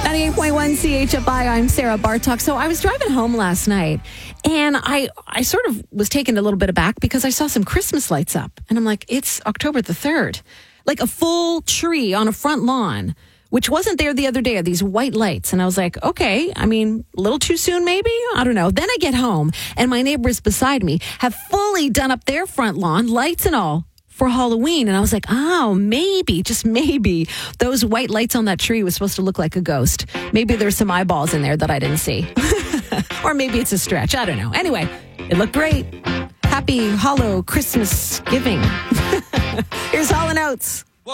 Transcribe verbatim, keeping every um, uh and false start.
ninety-eight point one C H F I, I'm Sarah Bartok. So I was driving home last night, and I, I sort of was taken a little bit aback because I saw some Christmas lights up. And I'm like, it's October the third. Like a full tree on a front lawn, which wasn't there the other day, these white lights. And I was like, okay, I mean, a little too soon maybe? I don't know. Then I get home, and my neighbors beside me have fully done up their front lawn, lights and all, for Halloween. And I was like, oh, maybe, just maybe, those white lights on that tree was supposed to look like a ghost. Maybe there's some eyeballs in there that I didn't see. Or maybe it's a stretch. I don't know. Anyway, it looked great. Happy Hollow Christmas giving. Here's Hall and Oates.